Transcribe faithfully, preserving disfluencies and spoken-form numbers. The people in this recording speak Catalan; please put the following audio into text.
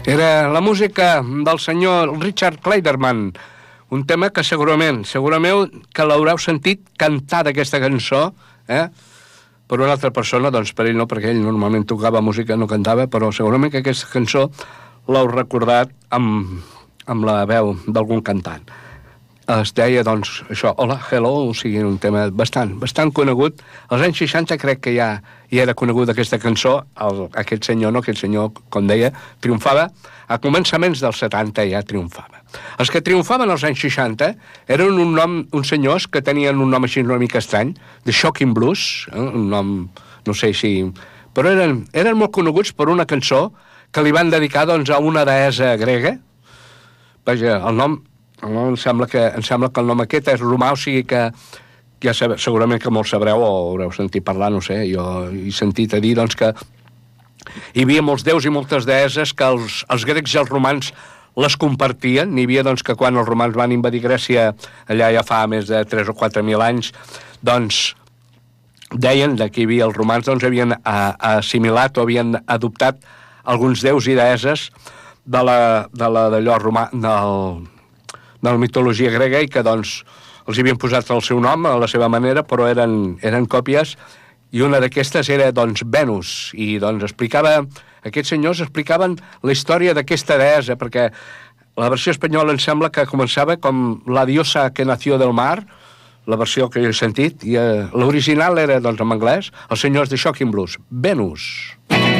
Era la música del senyor Richard Clayderman, un tema que segurament, segurament que l'haureu sentit cantar d'aquesta cançó, eh? Per una altra persona, doncs per ell no, perquè ell normalment tocava música, no cantava, però segurament que aquesta cançó l'heu recordat amb, amb la veu d'algun cantant. Es deia, doncs, això, Hola, Hello, o sigui, un tema bastant, bastant conegut. Als anys seixanta crec que ja, ja era conegut aquesta cançó, el, aquest senyor, no, aquest senyor, com deia, triomfava. A començaments dels setanta ja triomfava. Els que triomfaven als anys seixanta eren un nom, uns senyors que tenien un nom així una mica estrany, The Shocking Blues, eh? Un nom, no sé si... Però eren, eren molt coneguts per una cançó que li van dedicar, doncs, a una deessa grega. Vaja, el nom... El nom em sembla que, em sembla que el nom aquest és romà, o sigui que ja sabe, segurament que molts sabreu o haureu sentit parlar, no sé, jo he sentit a dir, doncs, que hi havia molts déus i moltes deesses que els, els grecs i els romans les compartien. N'hi havia, doncs, que quan els romans van invadir Grècia, allà ja fa més de tres o quatre mil anys, doncs, deien que hi havia els romans, doncs, havien assimilat o havien adoptat alguns déus i deesses de la, de la, d'allò romà, del, de la mitologia grega i que, doncs, els havien posat el seu nom a la seva manera, però eren, eren còpies, i una d'aquestes era, doncs, Venus, i, doncs, explicava, aquests senyors explicaven la història d'aquesta deessa, perquè la versió espanyola em sembla que començava com la diosa que nació del mar, la versió que jo he sentit, i eh, l'original era, doncs, en anglès, els senyors de Shocking Blues, Venus.